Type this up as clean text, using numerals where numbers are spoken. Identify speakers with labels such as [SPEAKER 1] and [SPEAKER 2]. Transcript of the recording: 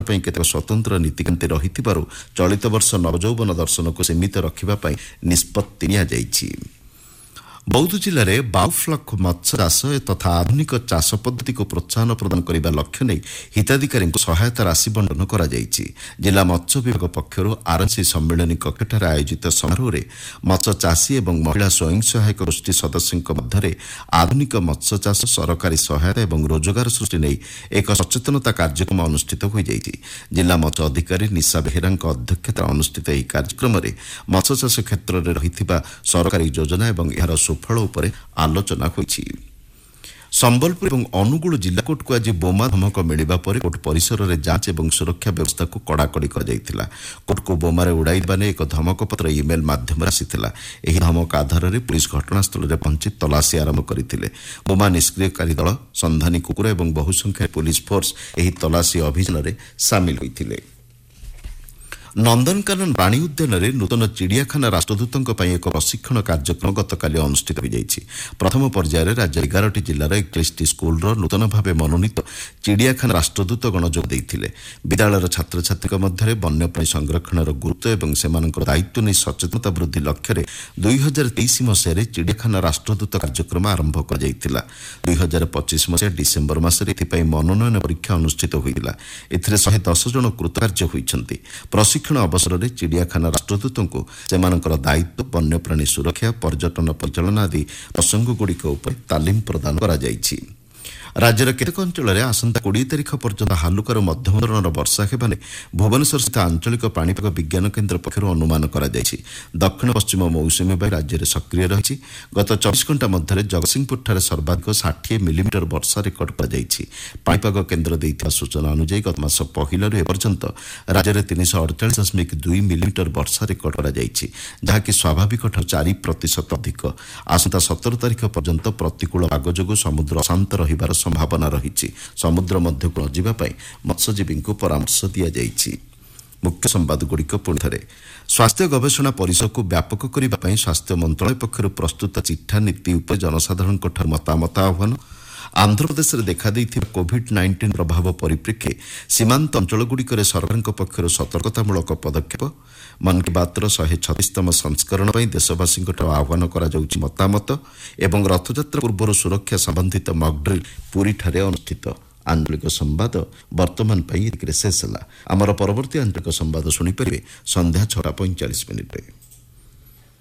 [SPEAKER 1] ପାଇଁ କେତେକ ସ୍ୱତନ୍ତ୍ର ନୀତିକାନ୍ତି ରହିଥିବାରୁ ଚଳିତ ବର୍ଷ ନବଯୌବନ ଦର୍ଶନକୁ ସୀମିତ ରଖିବା ପାଇଁ ନିଷ୍ପତ୍ତି ନିଆଯାଇଛି। ବୌଦ୍ଧ ଜିଲ୍ଲାରେ ବାଉଫ୍ଲକ୍ ମତ୍ସ୍ୟ ଚାଷ ତଥା ଆଧୁନିକ ଚାଷ ପଦ୍ଧତିକୁ ପ୍ରୋତ୍ସାହନ ପ୍ରଦାନ କରିବା ଲକ୍ଷ୍ୟ ନେଇ ହିତାଧିକାରୀଙ୍କୁ ସହାୟତା ରାଶି ବଣ୍ଟନ କରାଯାଇଛି। ଜିଲ୍ଲା ମତ୍ସ୍ୟ ବିଭାଗ ପକ୍ଷରୁ ଆର୍ଏନ୍ସି ସମ୍ମିଳନୀ କକ୍ଷଠାରେ ଆୟୋଜିତ ସମାରୋହରେ ମତ୍ସ୍ୟ ଚାଷୀ ଏବଂ ମହିଳା ସ୍ୱୟଂ ସହାୟକ ଗୋଷ୍ଠୀ ସଦସ୍ୟଙ୍କ ମଧ୍ୟରେ ଆଧୁନିକ ମତ୍ସ୍ୟ ଚାଷ ସରକାରୀ ସହାୟତା ଏବଂ ରୋଜଗାର ସୃଷ୍ଟି ନେଇ ଏକ ସଚେତନତା କାର୍ଯ୍ୟକ୍ରମ ଅନୁଷ୍ଠିତ ହୋଇଯାଇଛି। ଜିଲ୍ଲା ମତ୍ସ୍ୟ ଅଧିକାରୀ ନିଶା ବେହେରାଙ୍କ ଅଧ୍ୟକ୍ଷତାରେ ଅନୁଷ୍ଠିତ ଏହି କାର୍ଯ୍ୟକ୍ରମରେ ମତ୍ସ୍ୟ ଚାଷ କ୍ଷେତ୍ରରେ ରହିଥିବା ସରକାରୀ ଯୋଜନା ଏବଂ ଏହାର ଫଳ ଉପରେ ଆଲୋଚନା ହୋଇଛି। ସମ୍ବଲପୁର ଏବଂ ଅନୁଗୁଳ ଜିଲ୍ଲା କୋର୍ଟକୁ ଆଜି ବୋମା ଧମକ ମିଳିବା ପରେ କୋର୍ଟ ପରିସରରେ ଯାଞ୍ଚ ଏବଂ ସୁରକ୍ଷା ବ୍ୟବସ୍ଥାକୁ କଡ଼ାକଡ଼ି କରାଯାଇଥିଲା। କୋର୍ଟକୁ ବୋମାରେ ଉଡ଼ାଇବା ନେଇ ଏକ ଧମକପତ୍ର ଇମେଲ୍ ମାଧ୍ୟମରେ ଆସିଥିଲା। ଏହି ଧମକ ଆଧାରରେ ପୁଲିସ ଘଟଣାସ୍ଥଳରେ ପହଞ୍ଚି ତଲାସି ଆରମ୍ଭ କରିଥିଲେ। ବୋମା ନିଷ୍କ୍ରିୟକାରୀ ଦଳ, ସନ୍ଧାନୀ କୁକୁର ଏବଂ ବହୁ ସଂଖ୍ୟାରେ ପୁଲିସ ଫୋର୍ସ ଏହି ତଲାସି ଅଭିଯାନରେ ସାମିଲ ହୋଇଥିଲେ। ନନ୍ଦନକାନନ ପ୍ରାଣୀ ଉଦ୍ୟାନରେ ନୂତନ ଚିଡ଼ିଆଖାନା ରାଷ୍ଟ୍ରଦୂତଙ୍କ ପାଇଁ ଏକ ପ୍ରଶିକ୍ଷଣ କାର୍ଯ୍ୟକ୍ରମ ଗତକାଲି ଅନୁଷ୍ଠିତ ହୋଇଯାଇଛି। ପ୍ରଥମ ପର୍ଯ୍ୟାୟରେ ରାଜ୍ୟ 11ଟି ଜିଲ୍ଲାର 41ଟି ସ୍କୁଲର ନୂତନ ଭାବେ ମନୋନୀତ ଚିଡ଼ିଆଖାନା ରାଷ୍ଟ୍ରଦୂତଗଣ ଯୋଗ ଦେଇଥିଲେ। ବିଦ୍ୟାଳୟର ଛାତ୍ରଛାତ୍ରୀଙ୍କ ମଧ୍ୟରେ ବନ୍ୟପ୍ରାଣୀ ସଂରକ୍ଷଣର ଗୁରୁତ୍ୱ ଏବଂ ସେମାନଙ୍କର ଦାୟିତ୍ୱ ନେଇ ସଚେତନତା ବୃଦ୍ଧି ଲକ୍ଷ୍ୟରେ 2023 ମସିହାରେ ଚିଡ଼ିଆଖାନା ରାଷ୍ଟ୍ରଦୂତ କାର୍ଯ୍ୟକ୍ରମ ଆରମ୍ଭ କରାଯାଇଥିଲା। 2025 ମସିହା ଡିସେମ୍ବର ମାସରେ ଏଥିପାଇଁ ମନୋନୟନ ପରୀକ୍ଷା ଅନୁଷ୍ଠିତ ହୋଇଥିଲା। ଏଥିରେ 110 ଜଣ କୃତକାର୍ଯ୍ୟ ହୋଇଛନ୍ତି। ପ୍ରଶିକ୍ଷଣ ଅବସରରେ ଚିଡ଼ିଆଖାନା ରାଷ୍ଟ୍ରଦୂତଙ୍କୁ ସେମାନଙ୍କର ଦାୟିତ୍ୱ, ବନ୍ୟପ୍ରାଣୀ ସୁରକ୍ଷା, ପର୍ଯ୍ୟଟନ ପରିଚାଳନା ଆଦି ପ୍ରସଙ୍ଗଗୁଡ଼ିକ ଉପରେ ତାଲିମ ପ୍ରଦାନ କରାଯାଇଛି। ରାଜ୍ୟର କେତେକ ଅଞ୍ଚଳରେ ଆସନ୍ତା 20 ତାରିଖ ପର୍ଯ୍ୟନ୍ତ ହାଲୁକାରୁ ମଧ୍ୟମ ଧରଣର ବର୍ଷା ହେବା ନେଇ ଭୁବନେଶ୍ୱରସ୍ଥିତ ଆଞ୍ଚଳିକ ପାଣିପାଗ ବିଜ୍ଞାନ କେନ୍ଦ୍ର ପକ୍ଷରୁ ଅନୁମାନ କରାଯାଇଛି। ଦକ୍ଷିଣ ପଶ୍ଚିମ ମୌସୁମୀ ବାୟୁ ରାଜ୍ୟରେ ସକ୍ରିୟ ରହିଛି। ଗତ 24 ଘଣ୍ଟା ମଧ୍ୟରେ ଜଗତସିଂହପୁରଠାରେ ସର୍ବାଧିକ 60 ମିଲିମିଟର ବର୍ଷା ରେକର୍ଡ କରାଯାଇଛି। ପାଣିପାଗ କେନ୍ଦ୍ର ଦେଇଥିବା ସୂଚନା ଅନୁଯାୟୀ ଗତ ମାସ ପହିଲାରୁ ଏପର୍ଯ୍ୟନ୍ତ ରାଜ୍ୟରେ 348.2 ମିଲିମିଟର ବର୍ଷା ରେକର୍ଡ କରାଯାଇଛି, ଯାହାକି ସ୍ୱାଭାବିକଠାରୁ 4% ଅଧିକ। ଆସନ୍ତା 17 ତାରିଖ ପର୍ଯ୍ୟନ୍ତ ପ୍ରତିକୂଳ ପାଗ ଯୋଗୁଁ ସମୁଦ୍ର ଅଶାନ୍ତ ରହିବାର ସମ୍ଭାବନା ରହିଛି। ସମୁଦ୍ର ମଧ୍ୟକୁ ନ ଯିବା ପାଇଁ ମତ୍ସ୍ୟଜୀବୀଙ୍କୁ ପରାମର୍ଶ ଦିଆଯାଇଛି। ମୁଖ୍ୟ ସମ୍ବାଦଗୁଡ଼ିକ ପୁଣିଥରେ। ସ୍ୱାସ୍ଥ୍ୟ ଗବେଷଣା ପରିସରକୁ ବ୍ୟାପକ କରିବା ପାଇଁ ସ୍ୱାସ୍ଥ୍ୟ ମନ୍ତ୍ରଣାଳୟ ପକ୍ଷରୁ ପ୍ରସ୍ତୁତ ଚିଠା ନୀତି ଉପରେ ଜନସାଧାରଣଙ୍କଠାରୁ ମତାମତ ଆହ୍ୱାନ। ଆନ୍ଧ୍ରପ୍ରଦେଶରେ ଦେଖାଦେଇଥିବା କୋଭିଡ୍-19 ପ୍ରଭାବ ପରିପ୍ରେକ୍ଷୀରେ ସୀମାନ୍ତ ଅଞ୍ଚଳଗୁଡ଼ିକରେ ସରକାରଙ୍କ ପକ୍ଷରୁ ସତର୍କତାମୂଳକ ପଦକ୍ଷେପ। ମନ୍ କି ବାତ୍ର 136ତମ ସଂସ୍କରଣ ପାଇଁ ଦେଶବାସୀଙ୍କଠାରୁ ଆହ୍ୱାନ କରାଯାଉଛି ମତାମତ ଏବଂ ରଥଯାତ୍ରା ପୂର୍ବରୁ ସୁରକ୍ଷା ସମ୍ବନ୍ଧିତ ମକ୍ଡ୍ରିଲ୍ ପୁରୀଠାରେ ଅନୁଷ୍ଠିତ। ଆଞ୍ଚଳିକ ସମ୍ବାଦ ବର୍ତ୍ତମାନ ପାଇଁ ଏତିକିରେ ଶେଷ ହେଲା। ଆମର ପରବର୍ତ୍ତୀ ଆଞ୍ଚଳିକ ସମ୍ବାଦ ଶୁଣିପାରିବେ ସନ୍ଧ୍ୟା 6:45।